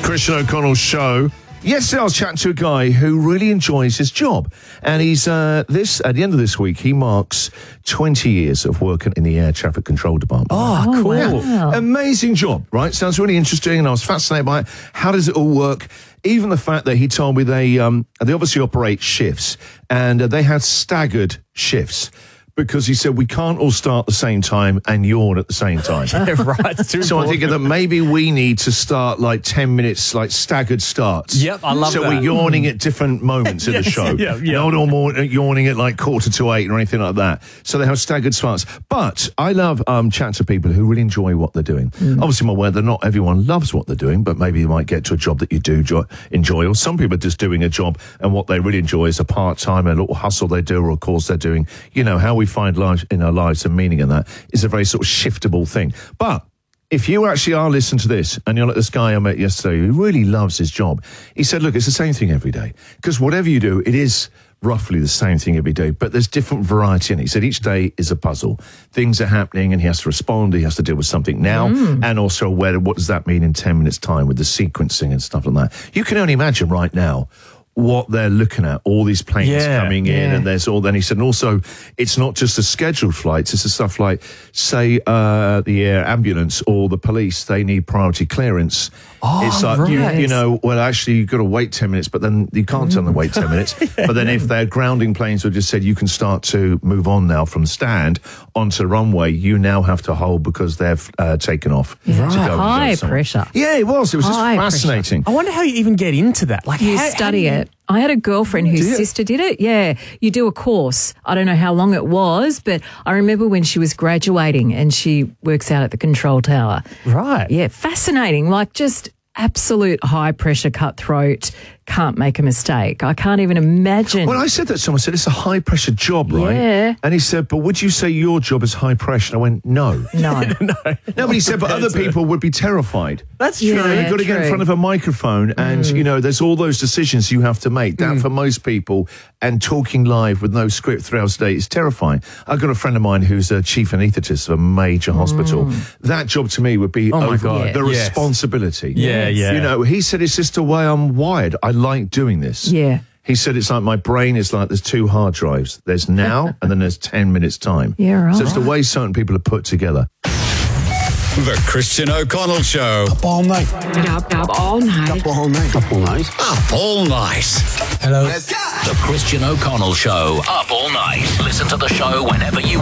Christian O'Connell Show. Yesterday I was chatting to a guy who really enjoys his job. And he's at the end of this week, he marks 20 years of working in the air traffic control department. Oh, cool. Yeah. Amazing job, right? Sounds really interesting, and I was fascinated by it. How does it all work? Even the fact that he told me they obviously operate shifts, and they had staggered shifts. Because he said, we can't all start at the same time and yawn at the same time. Yeah, right. So I'm thinking that maybe we need to start like 10 minutes, like staggered starts. Yep, I love that. So we're yawning at different moments in the show. Yeah. Not all more yawning at like 7:45 or anything like that. So they have staggered starts. But I love chatting to people who really enjoy what they're doing. Obviously, I'm aware that not everyone loves what they're doing, but maybe you might get to a job that you do enjoy. Or some people are just doing a job and what they really enjoy is a part-time, a little hustle they do or a course they're doing. You know, how we find life in our lives and meaning in that is a very sort of shiftable thing. But if you actually are listening to this and you're like this guy I met yesterday who really loves his job, he said, look, it's the same thing every day. Because whatever you do, it is roughly the same thing every day, but there's different variety in it. He said each day is a puzzle. Things are happening and he has to respond. He has to deal with something now and also what does that mean in 10 minutes time with the sequencing and stuff like that. You can only imagine right now what they're looking at, all these planes coming in, and there's all. Then he said, and also, it's not just the scheduled flights; it's the stuff like, say, the air ambulance or the police. They need priority clearance. Oh, it's like right. you know, well, actually, you've got to wait 10 minutes, but then you can't tell them to wait 10 minutes. But then, if they're grounding planes, or just said you can start to move on now from stand onto the runway, you now have to hold because they've taken off. Right. To go High somewhere. pressure. Yeah, it was. It was just High fascinating. I wonder how you even get into that. Like, You how study do you- it. I had a girlfriend whose sister did it. Yeah. You do a course. I don't know how long it was, but I remember when she was graduating and she works out at the control tower. Right. Yeah. Fascinating. Like just absolute high pressure cutthroat. Can't make a mistake. I can't even imagine. Well, I said that to someone. I said, it's a high-pressure job, right? Yeah. And he said, but would you say your job is high pressure? And I went, no. No. No, but he said, but other people would be terrified. That's true. Yeah. You've got to get in true. front of a microphone and, you know, there's all those decisions you have to make. That for most people, and talking live with no script throughout the day is terrifying. I've got a friend of mine who's a chief anaesthetist of a major hospital. That job to me would be my over God. the Yes. responsibility. Yeah, yeah. You know, he said, it's just the way I'm wired. I like doing this. Yeah. He said it's like my brain is like there's two hard drives. There's now and then there's 10 minutes time. Yeah, right. So it's the way certain people are put together. The Christian O'Connell Show. Up all night. Up all night. Up all night. Up all night. Up all night. Hello. The Christian O'Connell Show. Up all night. Listen to the show whenever you